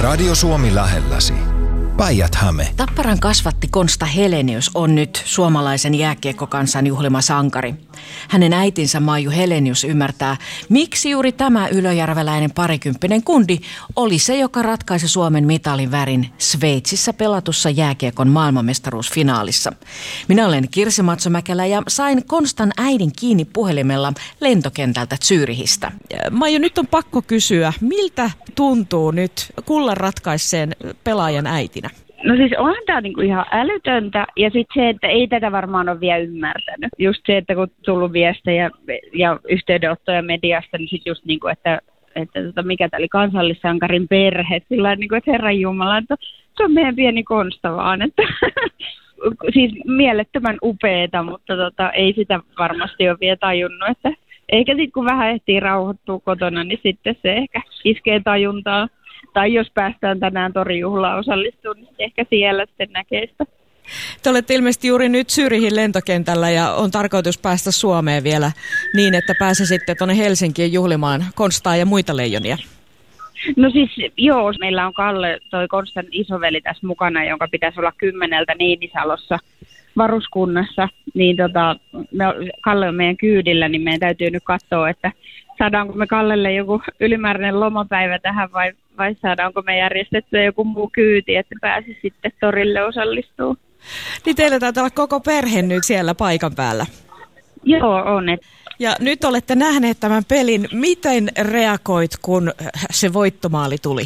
Radio Suomi lähelläsi. Päijät-Häme. Tapparan kasvatti Konsta Helenius on nyt suomalaisen jääkiekkokansan juhlima sankari. Hänen äitinsä Maiju Helenius ymmärtää, miksi juuri tämä ylöjärveläinen parikymppinen kundi oli se, joka ratkaisi Suomen mitalin värin Sveitsissä pelatussa jääkiekon maailmanmestaruusfinaalissa. Minä olen Kirsi Matsomäkelä ja sain Konstan äidin kiinni puhelimella lentokentältä Zürihistä. Maiju, nyt on pakko kysyä, miltä tuntuu nyt kullan ratkaisseen pelaajan äitinä? No siis onhan tämä niinku ihan älytöntä ja sitten se, että ei tätä varmaan ole vielä ymmärtänyt. Just se, että kun tullut viestejä ja yhteydenottoja mediasta, niin sitten just niinku, että mikä tämä oli kansallissankarin perhe. Sillä niinku, että herranjumala, että se on meidän pieni Konsta vaan. Että siis mielettömän upeeta, mutta ei sitä varmasti ole vielä tajunnut. Että eikä sitten kun vähän ehtii rauhoittua kotona, niin sitten se ehkä iskee tajuntaa. Tai jos päästään tänään torijuhlaan osallistumaan, niin ehkä siellä sitten näkee sitä. Te olette ilmeisesti juuri nyt Zürihin lentokentällä ja on tarkoitus päästä Suomeen vielä niin, että pääsisitte tuonne Helsinkiin juhlimaan Konstaa ja muita leijonia. No siis joo, meillä on Kalle, toi Konstan isoveli tässä mukana, jonka pitäisi olla 10 Niinisalossa varuskunnassa. Niin Kalle on meidän kyydillä, niin meidän täytyy nyt katsoa, että saadaanko me Kallelle joku ylimääräinen lomapäivä tähän vai saadaanko me järjestettyä joku muu kyyti, että pääsi sitten torille osallistumaan. Niin teillä taitaa olla koko perhe nyt siellä paikan päällä. Joo, on. Ja nyt olette nähneet tämän pelin. Miten reagoit, kun se voittomaali tuli?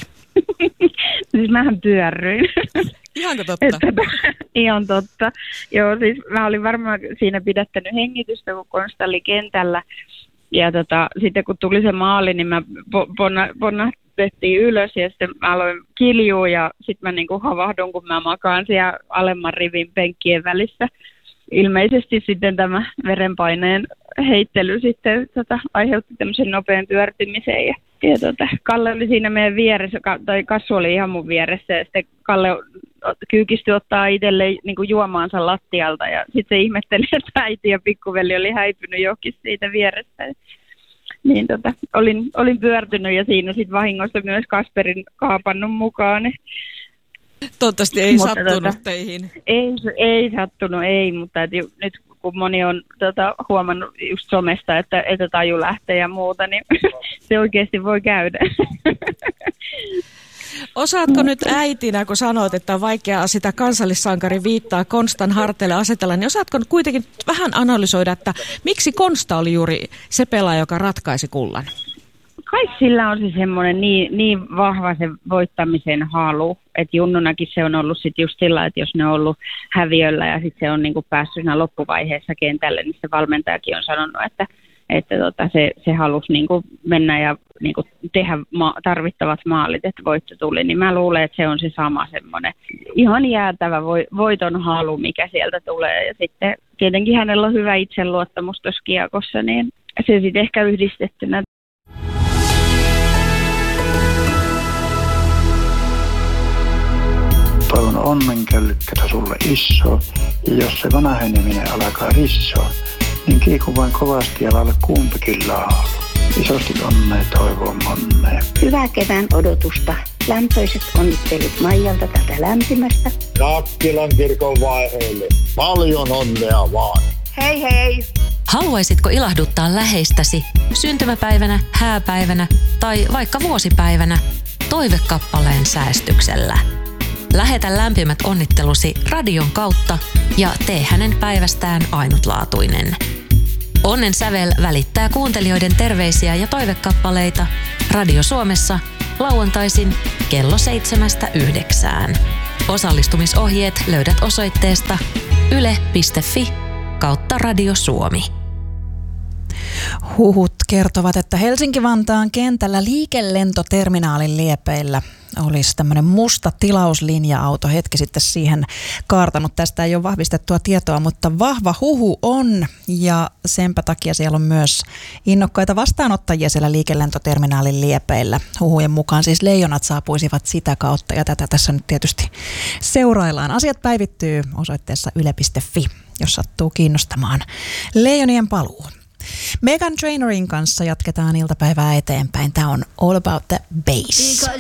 Siis mähän pyörryin. Ihanko totta? Ihan totta. Joo, siis mä olin varmaan siinä pidättänyt hengitystä, kun Konsta oli kentällä. Ja sitten kun tuli se maali, niin mä ponnahtettiin ylös ja sitten mä aloin kiljua ja sitten mä niinku havahdun, kun mä makaan siellä alemman rivin penkkien välissä. Ilmeisesti sitten tämä verenpaineen heittely sitten aiheutti tämmöisen nopean pyörtymisen ja Kalle oli siinä meidän vieressä, tai Kassu oli ihan mun vieressä ja sitten Kalle kyykistyi ottaa itselleen niin kuin juomaansa lattialta ja sitten se ihmetteli, että äiti ja pikkuveli oli häipynyt johonkin siitä vierestä. Niin olin pyörtynyt ja siinä sitten vahingossa myös Kasperin kaapannut mukaan. Toivottavasti ei sattunut teihin. Ei sattunut, ei, mutta nyt kun moni on huomannut just somesta, että taju lähtee ja muuta, niin se oikeasti voi käydä. Osaatko nyt äitinä, kun sanoit, että on vaikeaa sitä kansallissankarin viittaa Konstan harteille asetella, niin osaatko kuitenkin vähän analysoida, että miksi Konsta oli juuri se pelaaja, joka ratkaisi kullan? Kai sillä on se semmoinen niin vahva se voittamisen halu, että junnunakin se on ollut sitten just sillä, että jos ne on ollut häviöllä ja sitten se on niinku päässyt siinä loppuvaiheessa kentälle, niin se valmentajakin on sanonut, että se halusi niinku mennä ja niinku tehdä tarvittavat maalit, että voitto tuli. Niin mä luulen, että se on se sama semmoinen ihan jäätävä voiton halu, mikä sieltä tulee. Ja sitten tietenkin hänellä on hyvä itseluottamus tuossa kiekossa, niin se sitten ehkä yhdistettynä. Toivon onnenköllykkätä sulle iso, ja jos se vanheneminen alkaa rissoa, niin kiiku vain kovasti ja lailla kumpikin laulu. Isosti onnea toivon monnea. Hyvää kevään odotusta. Lämpöiset onnittelut Maijalta tätä lämpimästä. Nakkilan kirkon vaiheelle. Paljon onnea vaan. Hei hei! Haluaisitko ilahduttaa läheistäsi syntymäpäivänä, hääpäivänä tai vaikka vuosipäivänä toivekappaleen säästyksellä? Lähetä lämpimät onnittelusi radion kautta ja tee hänen päivästään ainutlaatuinen. Onnen sävel välittää kuuntelijoiden terveisiä ja toivekappaleita Radio Suomessa lauantaisin kello 7–9. Osallistumisohjeet löydät osoitteesta yle.fi/Radio Suomi. Huhut kertovat, että Helsinki-Vantaan kentällä liikelentoterminaalin liepeillä olisi tämmöinen musta tilauslinja-auto hetki sitten siihen kaartanut. Tästä ei ole vahvistettua tietoa, mutta vahva huhu on ja senpä takia siellä on myös innokkaita vastaanottajia siellä liikelentoterminaalin liepeillä. Huhujen mukaan siis leijonat saapuisivat sitä kautta ja tätä tässä nyt tietysti seuraillaan. Asiat päivittyy osoitteessa yle.fi, jos sattuu kiinnostamaan leijonien paluu. Meghan Trainerin kanssa jatketaan iltapäivää eteenpäin. Tämä on All About the Bass.